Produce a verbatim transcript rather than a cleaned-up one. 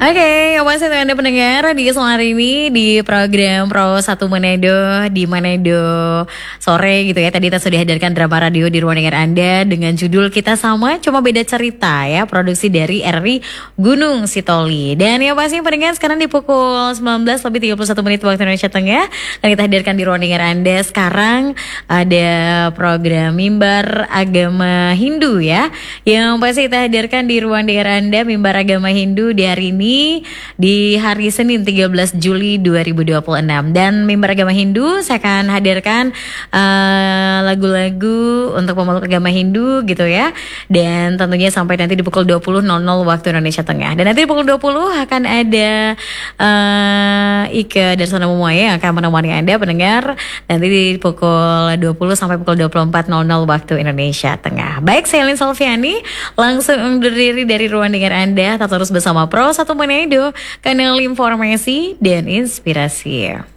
Oke, apa sih Anda pendengar di sore hari ini di program Pro satu Manado di Manado sore gitu ya. Tadi kita sudah hadirkan drama radio di ruang dengar Anda dengan judul Kita Sama Cuma Beda Cerita ya, produksi dari R R I Gunung Sitoli. Dan ya pasti pendengar sekarang di pukul sembilan belas lebih tiga puluh satu menit waktu Indonesia Tengah. Dan kita hadirkan di ruang dengar Anda sekarang ada program Mimbar Agama Hindu ya, yang pasti kita hadirkan di ruang dengar Anda Mimbar Agama Hindu di hari ini di hari Senin tiga belas Juli dua ribu dua puluh enam. Dan Mimbar Agama Hindu saya akan hadirkan uh, lagu-lagu untuk pemeluk agama Hindu gitu ya. Dan tentunya sampai nanti di pukul dua puluh waktu Indonesia Tengah. Dan nanti di pukul dua puluh akan ada uh, Ike dari Sana Mumoya yang akan menemani Anda pendengar nanti di pukul dua puluh sampai pukul dua puluh empat waktu Indonesia Tengah. Baik, saya Lin Salviani langsung undur diri dari ruang dengar Anda. Tetap terus bersama Pro satu Manado, kanal informasi dan inspirasi.